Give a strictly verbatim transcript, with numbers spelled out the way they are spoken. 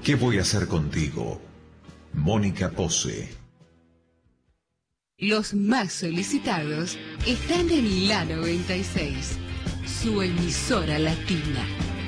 ¿Qué voy a hacer contigo? Mónica Pose. Los más solicitados están en la noventa y seis, su emisora latina.